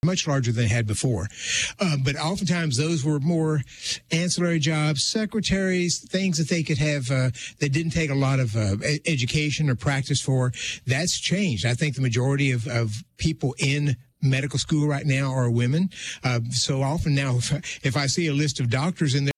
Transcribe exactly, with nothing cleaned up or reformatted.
much larger than they had before. Uh, but oftentimes those were more ancillary jobs, secretaries, things that they could have uh, that didn't take a lot of uh, education or practice for. That's changed. I think the majority of, of people in medical school right now are women. Uh, so often now, if, if I see a list of doctors in there,